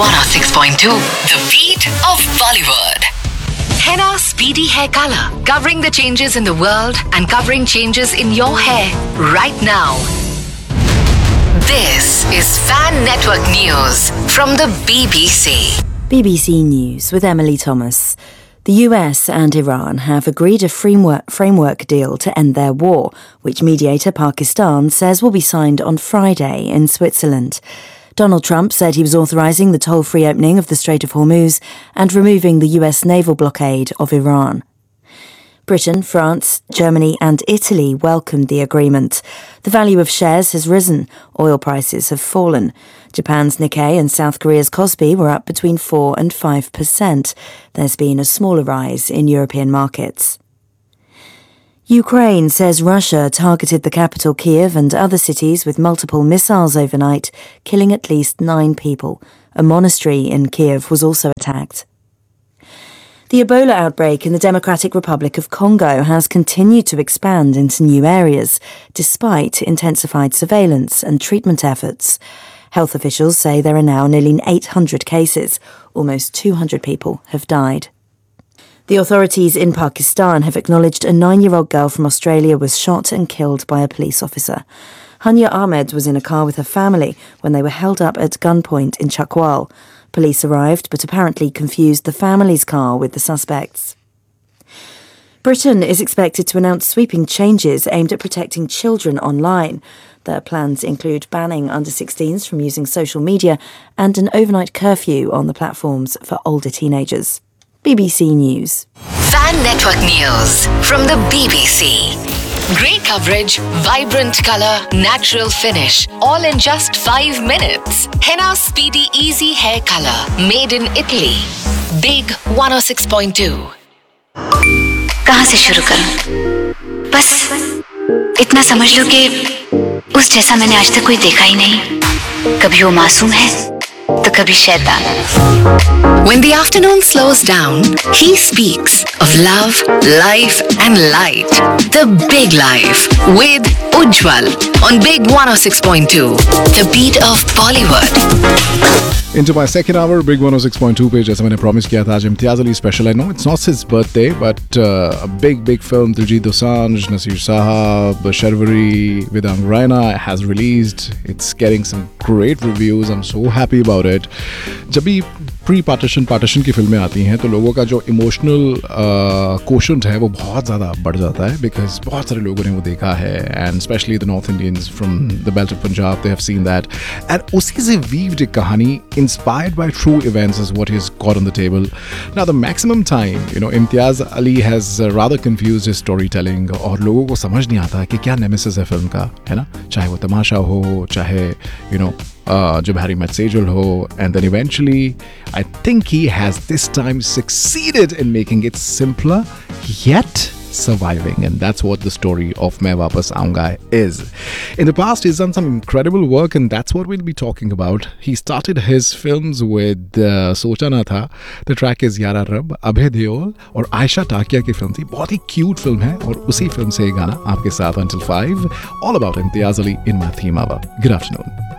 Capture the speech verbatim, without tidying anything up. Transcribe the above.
one oh six point two, the beat of Bollywood. Henna Speedy Hair Color, covering the changes in the world and covering changes in your hair right now. This is Fan Network News from the B B C. B B C News with Emily Thomas. The U S and Iran have agreed a framework, framework deal to end their war, which mediator Pakistan says will be signed on Friday in Switzerland. Donald Trump said he was authorizing the toll-free opening of the Strait of Hormuz and removing the U S naval blockade of Iran. Britain, France, Germany and Italy welcomed the agreement. The value of shares has risen. Oil prices have fallen. Japan's Nikkei and South Korea's Kospi were up between four and five percent. There's been a smaller rise in European markets. Ukraine says Russia targeted the capital Kyiv and other cities with multiple missiles overnight, killing at least nine people. A monastery in Kyiv was also attacked. The Ebola outbreak in the Democratic Republic of Congo has continued to expand into new areas, despite intensified surveillance and treatment efforts. Health officials say there are now nearly eight hundred cases. Almost two hundred people have died. The authorities in Pakistan have acknowledged a nine-year-old girl from Australia was shot and killed by a police officer. Hania Ahmed was in a car with her family when they were held up at gunpoint in Chakwal. Police arrived but apparently confused the family's car with the suspects. Britain is expected to announce sweeping changes aimed at protecting children online. Their plans include banning under sixteens from using social media and an overnight curfew on the platforms for older teenagers. B B C News. Fan Network News from the B B C. Great coverage, vibrant color, natural finish, all in just five minutes. Henna Speedy Easy Hair Color, made in Italy. Big one oh six point two. कहाँ से शुरू करूं? बस इतना समझ लो कि उस जैसा मैंने आज तक कोई देखा ही नहीं. कभी वो मासूम है, तो कभी शैतान. When the afternoon slows down, he speaks of love, life and light. The Big Life with Ujjwal on Big one oh six point two, the beat of Bollywood. Into my second hour, Big one oh six point two पे जैसा मैंने promise किया था आज Imtiaz Ali special. I know it's not his birthday, but uh, a big, big film, Diljit Dosanjh, Nasir Sahab, Sharvari, Vidang Raina has released. It's getting some great reviews. I'm so happy about it. जब भी pre-partition partition की फिल्में आती हैं तो लोगों का जो इमोशनल कोशंट है वो बहुत ज़्यादा बढ़ जाता है बिकॉज बहुत सारे लोगों ने वो देखा है and specially the north Indians from the belt of Punjab they have seen that and उसी से वीव्ड एक कहानी inspired by true events is what he's got on the table. Now the maximum time, you know, Imtiaz Ali has uh, rather confused his storytelling और लोगों को समझ नहीं आता कि क्या नेमेसिस है फिल्म का, है ना? चाहे वो तमाशा हो, चाहे you know uh, जब हैरी मेट सेजल हो, and then eventually I think he has this time succeeded in making it simpler yet surviving, and that's what the story of Main Wapas Aaunga is. In the past, he's done some incredible work, and that's what we'll be talking about. He started his films with uh, Socha Na Tha. The track is Yara Rab, Abhay Deol और आयशा टाकिया की film थी. बहुत ही cute film है और उसी film से ये गाना आपके साथ until five. All about Imtiaz Ali in my theme hour. Good afternoon.